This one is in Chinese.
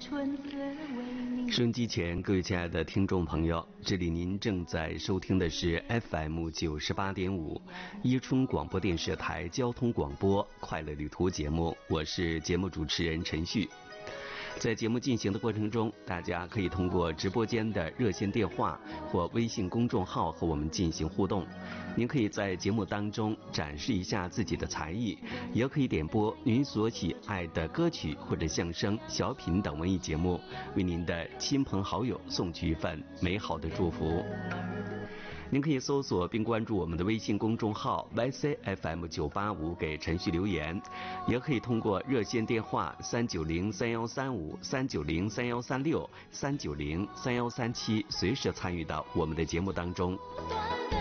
收音机前各位亲爱的听众朋友，这里您正在收听的是 FM 98.5伊春广播电视台交通广播快乐旅途节目，我是节目主持人陈旭。在节目进行的过程中，大家可以通过直播间的热线电话或微信公众号和我们进行互动。您可以在节目当中展示一下自己的才艺，也可以点播您所喜爱的歌曲或者相声、小品等文艺节目，为您的亲朋好友送去一份美好的祝福。您可以搜索并关注我们的微信公众号 YCFM985 给陈旭留言，也可以通过热线电话3903135、3903136、3903137随时参与到我们的节目当中。